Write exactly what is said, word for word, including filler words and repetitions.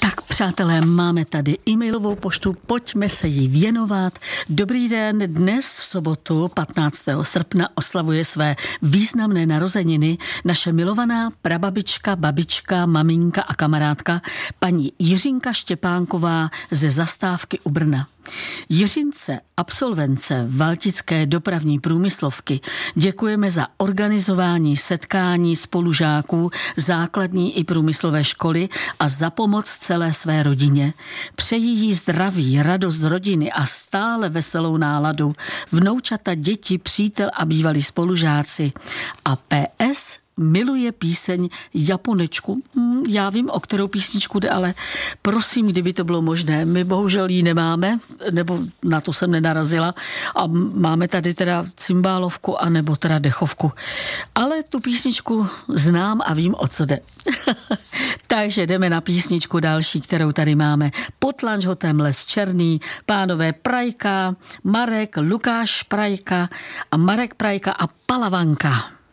Tak přátelé, máme tady e-mailovou poštu, pojďme se jí věnovat. Dobrý den, dnes v sobotu patnáctého srpna oslavuje své významné narozeniny naše milovaná prababička, babička, maminka a kamarádka paní Jiřinka Štěpánková ze Zastávky u Brna. Jiřince, absolvence Valtické dopravní průmyslovky, děkujeme za organizování setkání spolužáků základní i průmyslové školy a za pomoc celé své rodině. Přeji jí zdraví, radost rodiny a stále veselou náladu, vnoučata, děti, přítel a bývalí spolužáci. A P S miluje píseň Japonečku. Já vím, o kterou písničku jde, ale prosím, kdyby to bylo možné. My bohužel ji nemáme, nebo na to jsem nenarazila. A máme tady teda cymbálovku, anebo teda dechovku. Ale tu písničku znám a vím, o co jde. Takže jdeme na písničku další, kterou tady máme. Pod lanžhotem Les černý, pánové Prajka, Marek, Lukáš Prajka a Marek Prajka a Palavanka.